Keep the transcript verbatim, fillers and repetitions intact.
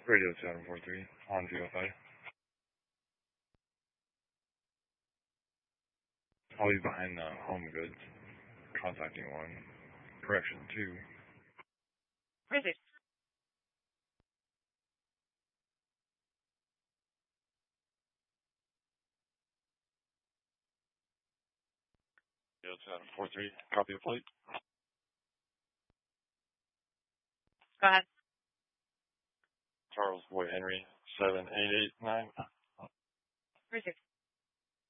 Radio seven four three on V O five. I'll be behind uh, home goods. Contacting one. Correction two. Where is it? Radio seven four three. Copy of plate. Go ahead. Charles Boy Henry seven eight eight nine. Where is it?